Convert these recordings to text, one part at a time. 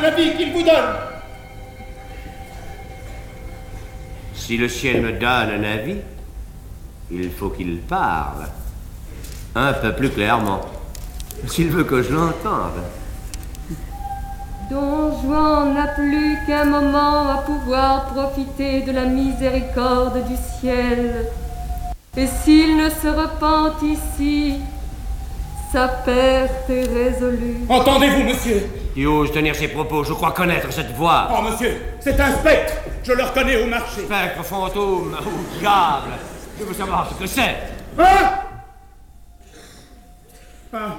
avis qu'il vous donne. Si le ciel me donne un avis, il faut qu'il parle. Un peu plus clairement. S'il veut que je l'entende. Don Juan n'a plus qu'un moment à pouvoir profiter de la miséricorde du ciel. Et s'il ne se repent ici, sa perte est résolue. Entendez-vous, monsieur? Il ose tenir ses propos, je crois connaître cette voix. Oh, monsieur, c'est un spectre. Je le reconnais au marché. Spectre, fantôme, ou diable. Je veux savoir ce que c'est. Hein? Ah.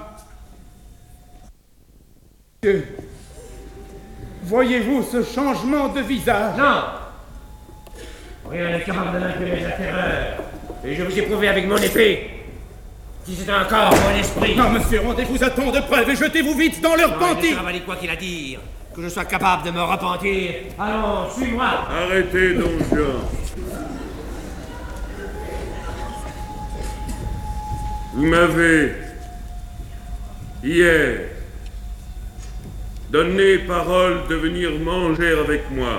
Monsieur, voyez-vous ce changement de visage? Non! Rien n'est capable de m'imprimer la terreur. Et je vous ai prouvé avec mon épée. Si c'est un corps ou un esprit. Non, monsieur, rendez-vous à tant de preuves et jetez-vous vite dans leur panty. Ça va aller quoi qu'il a dire. Que je sois capable de me repentir. Allons, suis-moi. Arrêtez, Don Juan. Vous m'avez, hier, donné parole de venir manger avec moi.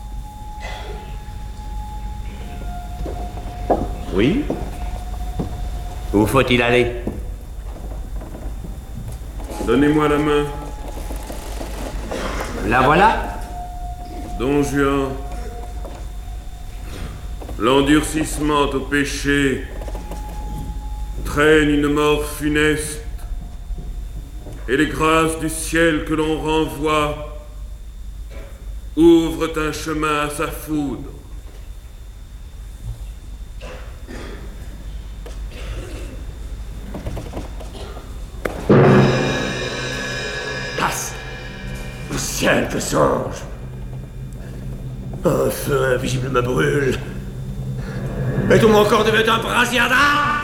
Oui? Où faut-il aller? Donnez-moi la main. La voilà? Don Juan, l'endurcissement au péché traîne une mort funeste, et les grâces du ciel que l'on renvoie ouvrent un chemin à sa foudre. Passe! Le ciel, que songe! Un feu invisible me brûle. Et tout mon corps devient un brasier d'âme!